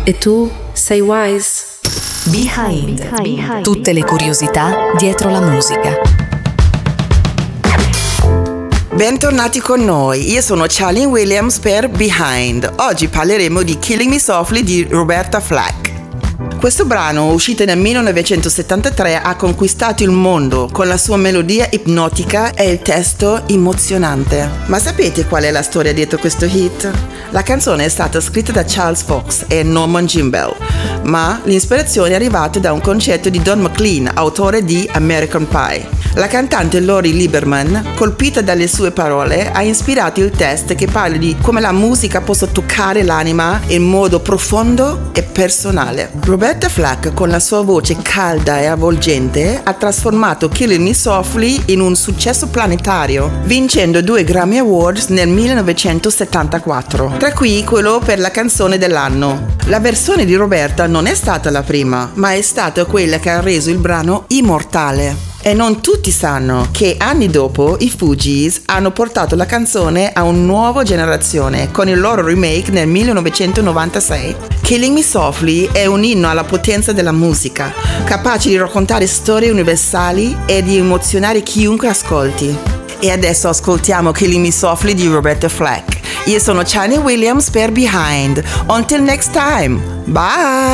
E tu sei Wise? Behind. Tutte le curiosità dietro la musica. Bentornati con noi, io sono Charlene Williams per Behind. Oggi parleremo di Killing Me Softly di Roberta Flack. Questo brano, uscito nel 1973, ha conquistato il mondo con la sua melodia ipnotica e il testo emozionante. Ma sapete qual è la storia dietro questo hit? La canzone è stata scritta da Charles Fox e Norman Gimbel, ma l'ispirazione è arrivata da un concerto di Don McLean, autore di American Pie. La cantante Lori Lieberman, colpita dalle sue parole, ha ispirato il testo che parla di come la musica possa toccare l'anima in modo profondo e personale. Roberta Flack, con la sua voce calda e avvolgente, ha trasformato Killing Me Softly in un successo planetario, vincendo 2 Grammy Awards nel 1974, tra cui quello per la canzone dell'anno. La versione di Roberta non è stata la prima, ma è stata quella che ha reso il brano immortale. E non tutti sanno che anni dopo i Fugees hanno portato la canzone a una nuova generazione con il loro remake nel 1996. Killing Me Softly è un inno alla potenza della musica, capace di raccontare storie universali e di emozionare chiunque ascolti. E adesso ascoltiamo Killing Me Softly di Roberta Flack. Io sono Charlene Williams per Behind. Until next time. Bye!